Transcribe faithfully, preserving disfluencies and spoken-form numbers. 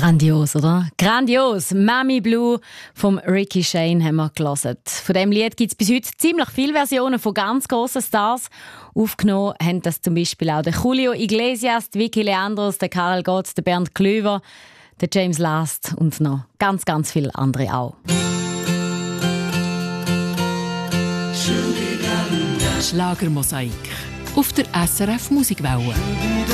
Grandios, oder? Grandios! «Mami Blue» vom Ricky Shane haben wir gehört. Von diesem Lied gibt es bis heute ziemlich viele Versionen von ganz grossen Stars. Aufgenommen haben das zum Beispiel auch der Julio Iglesias, die Vicky Leandros, der Karel Gott, der Bernd Klüver, der James Last und noch ganz, ganz viele andere auch. Schlagermosaik auf der S R F Musikwelle.